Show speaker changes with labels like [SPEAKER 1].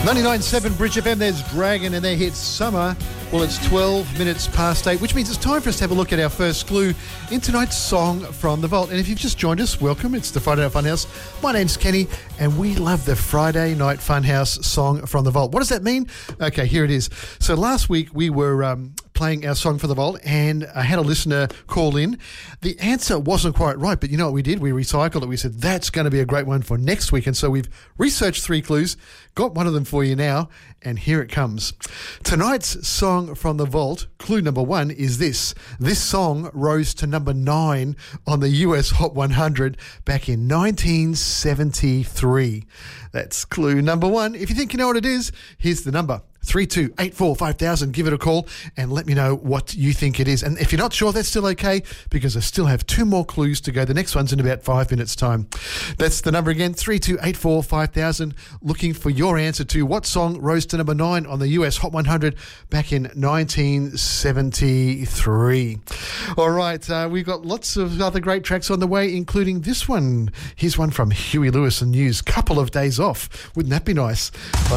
[SPEAKER 1] 99.7 Bridge FM, there's Dragon and their hit Summer. Well, it's 12 minutes past 8, which means it's time for us to have a look at our first clue in tonight's Song from the Vault. And if you've just joined us, welcome. It's the Friday Night Funhouse. My name's Kenny, and we love the Friday Night Funhouse Song from the Vault. What does that mean? Okay, here it is. So last week we were playing our Song for the Vault, and I had a listener call in. The answer wasn't quite right, but you know what we did? We recycled it. We said, that's going to be a great one for next week. And so we've researched 3 clues, got one of them for you now, and here it comes. Tonight's Song from the Vault, clue number 1 is this. This song rose to number 9 on the US Hot 100 back in 1973. That's clue number 1. If you think you know what it is, here's the number. 32845000. Give it a call and let me know what you think it is. And if you're not sure, that's still okay, because I still have 2 more clues to go. The next one's in about 5 minutes' time. That's the number again, 32845000. Looking for your answer to what song rose to number 9 on the US Hot 100 back in 1973. All right, we've got lots of other great tracks on the way, including this one. Here's one from Huey Lewis and News, Couple of Days Off. Wouldn't that be nice?